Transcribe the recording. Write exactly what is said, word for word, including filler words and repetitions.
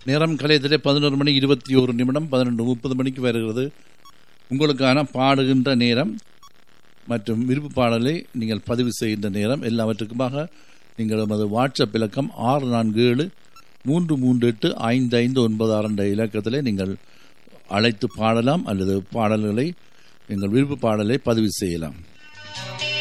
நேரம் கலையத்திலே பதினோரு மணி இருபத்தி ஒரு நிமிடம் பதினொன்று முப்பது மணிக்கு வருகிறது உங்களுக்கான பாடுகின்ற நேரம் மற்றும் விருப்பு பாடலை நீங்கள் பதிவு செய்கின்ற நேரம். எல்லாவற்றுக்குமாக நீங்கள் நமது வாட்ஸ்அப் இலக்கம் ஆறு நான்கு ஏழு மூன்று மூன்று எட்டு ஐந்து ஐந்து ஒன்பது ஆறு என்ற இலக்கத்திலே நீங்கள் அழைத்து பாடலாம் அல்லது பாடல்களை எங்கள் விருப்பு பாடலை பதிவு செய்யலாம்.